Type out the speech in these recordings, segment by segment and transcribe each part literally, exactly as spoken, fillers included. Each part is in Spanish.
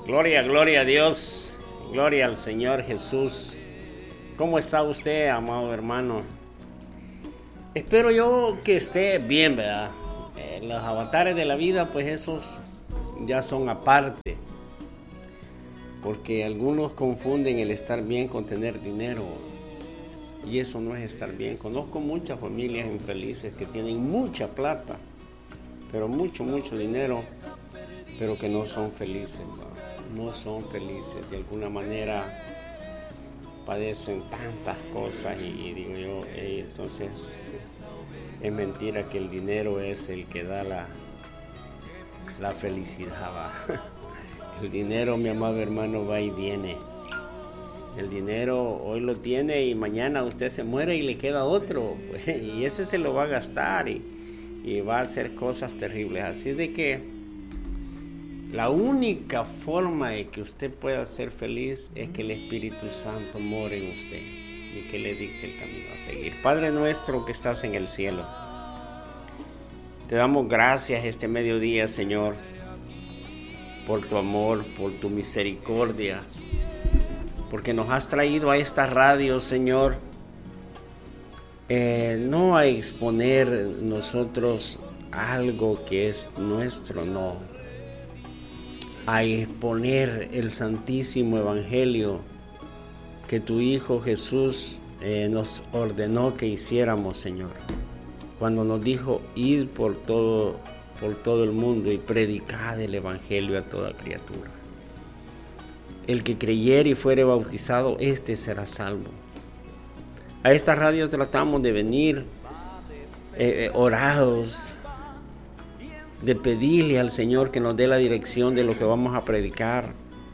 Gloria, gloria a Dios, gloria al Señor Jesús. ¿Cómo está usted, amado hermano? Espero yo que esté bien, ¿verdad? Eh, los avatares de la vida, pues esos ya son aparte. Porque algunos confunden el estar bien con tener dinero. Y eso no es estar bien. Conozco muchas familias infelices que tienen mucha plata, pero mucho, mucho dinero, pero que no son felices, ¿no? No son felices. De alguna manera padecen tantas cosas y, y digo yo, hey, entonces es mentira que el dinero es el que da la, la felicidad, ¿va? El dinero, mi amado hermano, va y viene. El dinero hoy lo tiene y mañana usted se muere y le queda otro, pues, y ese se lo va a gastar y, y va a hacer cosas terribles. Así de que la única forma de que usted pueda ser feliz es que el Espíritu Santo more en usted y que le dicte el camino a seguir. Padre nuestro que estás en el cielo, te damos gracias este mediodía, Señor, por tu amor, por tu misericordia, porque nos has traído a esta radio, Señor, eh, no a exponer nosotros algo que es nuestro, no, a exponer el santísimo evangelio que tu Hijo Jesús eh, nos ordenó que hiciéramos, Señor, cuando nos dijo ir por todo, por todo el mundo y predicar el evangelio a toda criatura. El que creyere y fuere bautizado, este será salvo. A esta radio tratamos de venir eh, orados, de pedirle al Señor que nos dé la dirección de lo que vamos a predicar.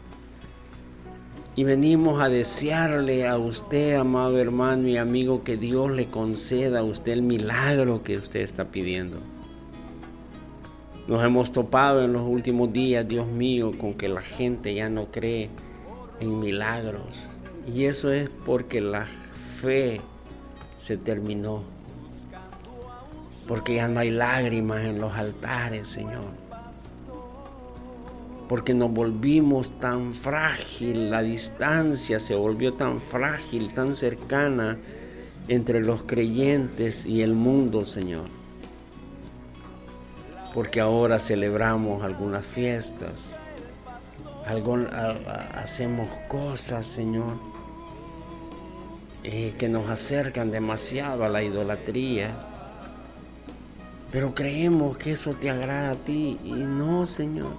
Y venimos a desearle a usted, amado hermano y amigo, que Dios le conceda a usted el milagro que usted está pidiendo. Nos hemos topado en los últimos días, Dios mío, con que la gente ya no cree en milagros. Y eso es porque la fe se terminó. Porque ya no hay lágrimas en los altares, Señor. Porque nos volvimos tan frágil, la distancia se volvió tan frágil, tan cercana entre los creyentes y el mundo, Señor. Porque ahora celebramos algunas fiestas, algo, a, a, hacemos cosas, Señor, eh, que nos acercan demasiado a la idolatría. Pero creemos que eso te agrada a ti y no, Señor.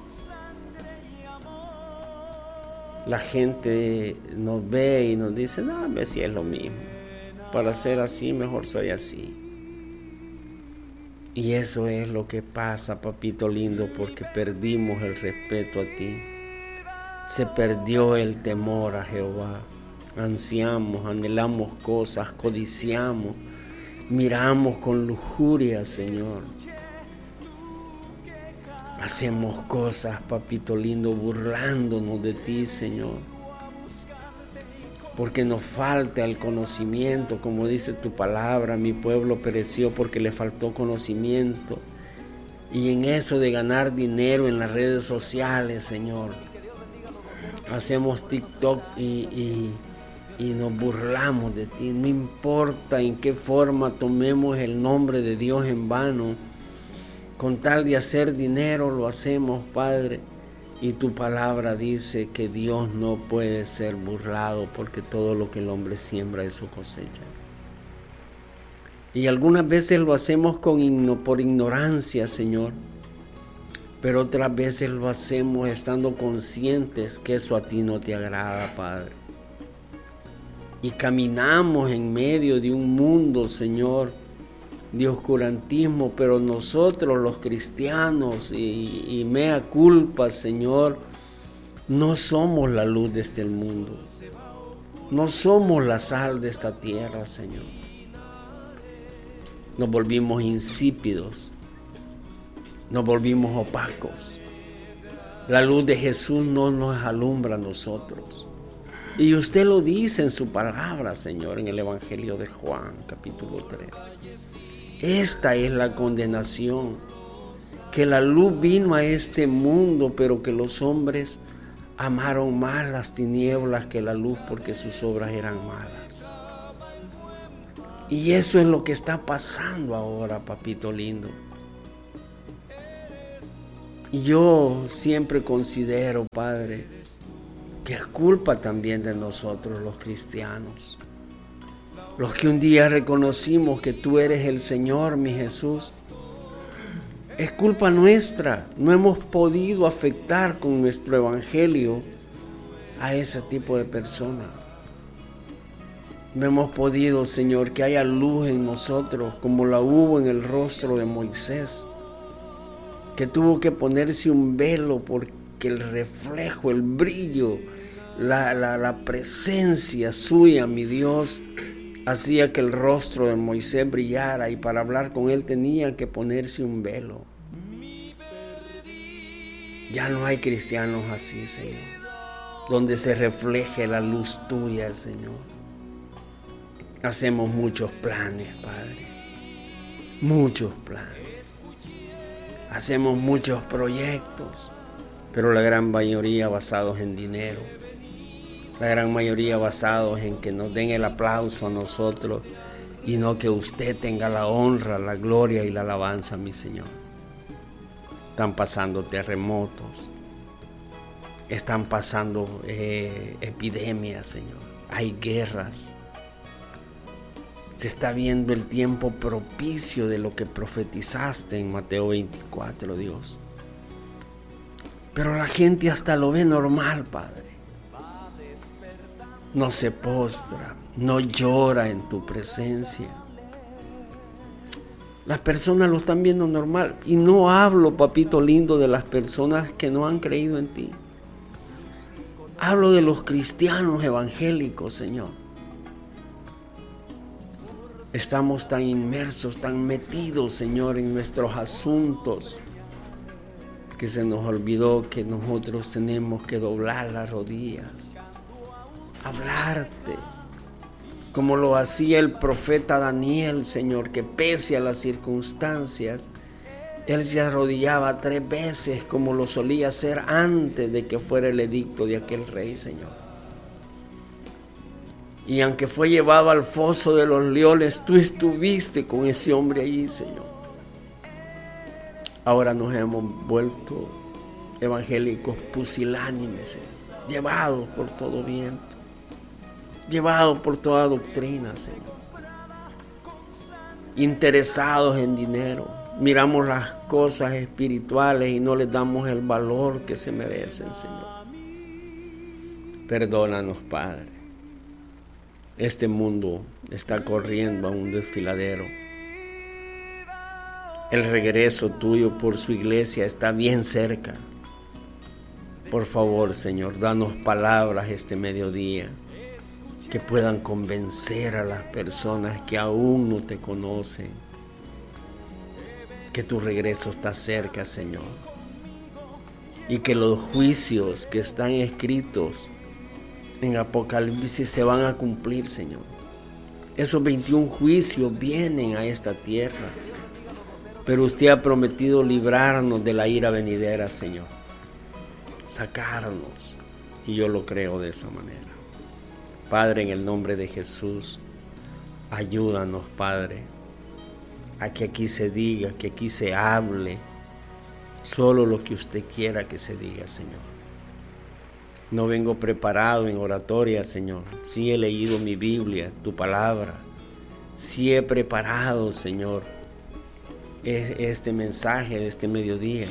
La gente nos ve y nos dice, no, hombre, si es lo mismo. Para ser así, mejor soy así. Y eso es lo que pasa, papito lindo, porque perdimos el respeto a ti. Se perdió el temor a Jehová. Ansiamos, anhelamos cosas, codiciamos, miramos con lujuria, Señor. Hacemos cosas, papito lindo, burlándonos de ti, Señor. Porque nos falta el conocimiento, como dice tu palabra, mi pueblo pereció porque le faltó conocimiento. Y en eso de ganar dinero en las redes sociales, Señor, hacemos TikTok y, y, y nos burlamos de ti. No importa en qué forma tomemos el nombre de Dios en vano, con tal de hacer dinero lo hacemos, Padre. Y tu palabra dice que Dios no puede ser burlado, porque todo lo que el hombre siembra eso cosecha. Y algunas veces lo hacemos con, por ignorancia, Señor, pero otras veces lo hacemos estando conscientes que eso a ti no te agrada, Padre. Y caminamos en medio de un mundo, Señor, de oscurantismo, pero nosotros los cristianos y, y mea culpa, Señor, no somos la luz de este mundo, no somos la sal de esta tierra, Señor. Nos volvimos insípidos, nos volvimos opacos. La luz de Jesús no nos alumbra a nosotros. Y usted lo dice en su palabra, Señor, en el Evangelio de Juan, capítulo tres. Esta es la condenación, que la luz vino a este mundo, pero que los hombres amaron más las tinieblas que la luz porque sus obras eran malas. Y eso es lo que está pasando ahora, papito lindo. Y yo siempre considero, Padre, que es culpa también de nosotros los cristianos, los que un día reconocimos que tú eres el Señor, mi Jesús. Es culpa nuestra, no hemos podido afectar con nuestro evangelio a ese tipo de personas. No hemos podido, Señor, que haya luz en nosotros como la hubo en el rostro de Moisés, que tuvo que ponerse un velo porque el reflejo, el brillo, la, la, la presencia suya, mi Dios, hacía que el rostro de Moisés brillara, y para hablar con él tenía que ponerse un velo. Ya no hay cristianos así, Señor, donde se refleje la luz tuya, Señor. Hacemos muchos planes, Padre, muchos planes. Hacemos muchos proyectos, pero la gran mayoría basados en dinero. La gran mayoría basados en que nos den el aplauso a nosotros y no que usted tenga la honra, la gloria y la alabanza, mi Señor. Están pasando terremotos, están pasando eh, epidemias, Señor. Hay guerras. Se está viendo el tiempo propicio de lo que profetizaste en Mateo veinticuatro, Dios. Pero la gente hasta lo ve normal, Padre. No se postra, no llora en tu presencia. Las personas lo están viendo normal. Y no hablo, papito lindo, de las personas que no han creído en ti. Hablo de los cristianos evangélicos, Señor. Estamos tan inmersos, tan metidos, Señor, en nuestros asuntos, que se nos olvidó que nosotros tenemos que doblar las rodillas, hablarte, como lo hacía el profeta Daniel, Señor, que pese a las circunstancias, él se arrodillaba tres veces como lo solía hacer antes de que fuera el edicto de aquel rey, Señor. Y aunque fue llevado al foso de los leones, tú estuviste con ese hombre allí, Señor. Ahora nos hemos vuelto evangélicos pusilánimes, Señor, llevados por todo viento, llevados por toda doctrina, Señor. Interesados en dinero. Miramos las cosas espirituales y no les damos el valor que se merecen, Señor. Perdónanos, Padre. Este mundo está corriendo a un desfiladero. El regreso tuyo por su iglesia está bien cerca. Por favor, Señor, danos palabras este mediodía que puedan convencer a las personas que aún no te conocen que tu regreso está cerca, Señor, y que los juicios que están escritos en Apocalipsis se van a cumplir, Señor. Esos veintiún juicios vienen a esta tierra, pero usted ha prometido librarnos de la ira venidera, Señor, sacarnos, y yo lo creo de esa manera. Padre, en el nombre de Jesús, ayúdanos, Padre, a que aquí se diga, que aquí se hable solo lo que usted quiera que se diga, Señor. No vengo preparado en oratoria, Señor. Sí he leído mi Biblia, tu palabra. Sí he preparado, Señor, este mensaje de este mediodía.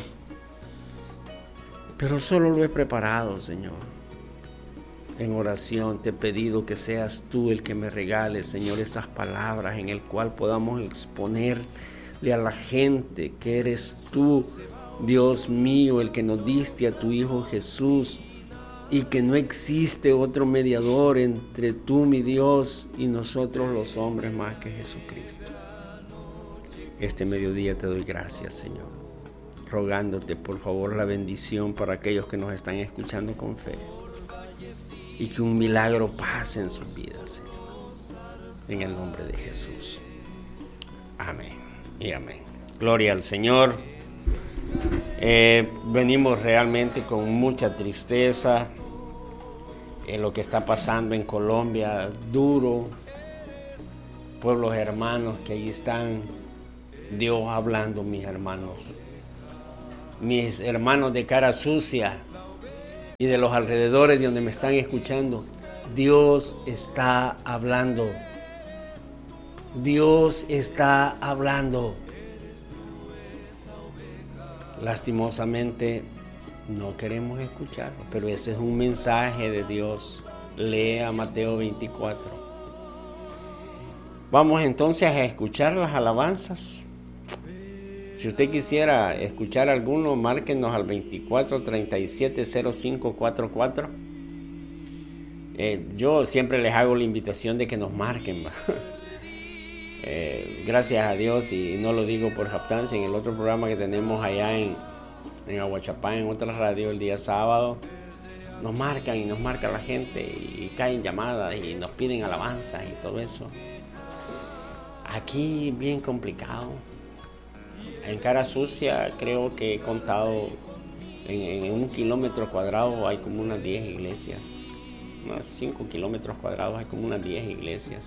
Pero solo lo he preparado, Señor. En oración te he pedido que seas tú el que me regales, Señor, esas palabras en el cual podamos exponerle a la gente que eres tú, Dios mío, el que nos diste a tu Hijo Jesús, y que no existe otro mediador entre tú, mi Dios, y nosotros los hombres más que Jesucristo. Este mediodía te doy gracias, Señor, rogándote por favor la bendición para aquellos que nos están escuchando con fe, y que un milagro pase en sus vidas, Señor, en el nombre de Jesús. Amén y amén. Gloria al Señor. Eh, venimos realmente con mucha tristeza en lo que está pasando en Colombia, duro. Pueblos hermanos que ahí están, Dios hablando, mis hermanos. Mis hermanos de cara sucia y de los alrededores de donde me están escuchando, Dios está hablando. Dios está hablando. Lastimosamente no queremos escucharlo, pero ese es un mensaje de Dios. Lea Mateo veinticuatro. Vamos entonces a escuchar las alabanzas. Si usted quisiera escuchar alguno, márquenos al veinticuatro treinta y siete cero cinco cuarenta y cuatro. Eh, yo siempre les hago la invitación de que nos marquen. Eh, gracias a Dios, y no lo digo por jactancia, en el otro programa que tenemos allá en, en Aguachapán, en otra radio, el día sábado, nos marcan y nos marca la gente y caen llamadas y nos piden alabanzas y todo eso. Aquí bien complicado. En cara sucia creo que he contado en, en un kilómetro cuadrado hay como unas diez iglesias. Unos cinco kilómetros cuadrados hay como unas diez iglesias.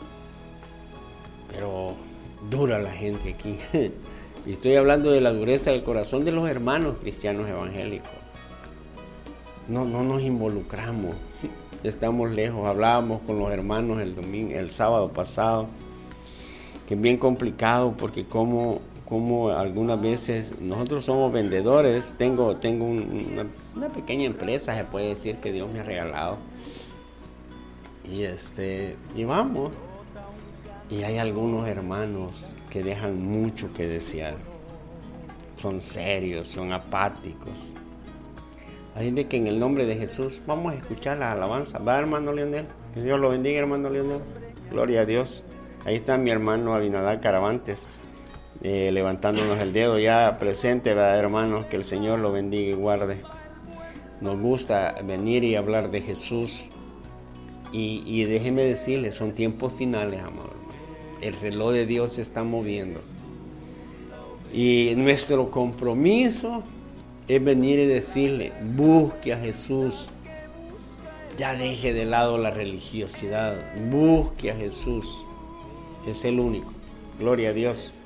Pero dura la gente aquí. Y estoy hablando de la dureza del corazón de los hermanos cristianos evangélicos. No, no nos involucramos. Estamos lejos. Hablábamos con los hermanos el domingo, el sábado pasado, que es bien complicado porque como, como algunas veces nosotros somos vendedores. Tengo, tengo un, una, una pequeña empresa, se puede decir, que Dios me ha regalado. Y este, y vamos. Y hay algunos hermanos que dejan mucho que desear. Son serios, son apáticos. Así de que en el nombre de Jesús vamos a escuchar la alabanza. Va, hermano Leonel. Que Dios lo bendiga, hermano Leonel. Gloria a Dios. Ahí está mi hermano Abinadá Caravantes, eh, levantándonos el dedo ya presente, ¿verdad, hermanos? Que el Señor lo bendiga y guarde. Nos gusta venir y hablar de Jesús. Y, y déjeme decirles, son tiempos finales, amado. El reloj de Dios se está moviendo. Y nuestro compromiso es venir y decirle, busque a Jesús. Ya deje de lado la religiosidad. Busque a Jesús. Es el único. Gloria a Dios.